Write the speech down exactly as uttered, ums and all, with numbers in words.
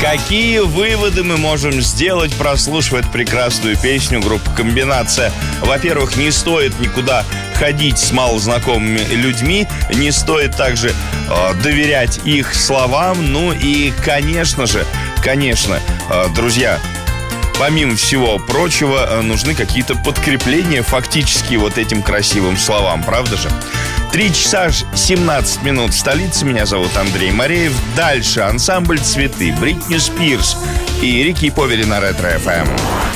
Какие выводы мы можем сделать, прослушивая эту прекрасную песню группы «Комбинация»? Во-первых, не стоит никуда ходить с малознакомыми людьми, не стоит также э, доверять их словам. Ну и, конечно же, конечно, э, друзья, помимо всего прочего, нужны какие-то подкрепления фактически вот этим красивым словам, правда же? Три часа семнадцать минут в столице. Меня зовут Андрей Мореев. Дальше ансамбль «Цветы», Бритни Спирс и Рики Повери на Ретро эф эм.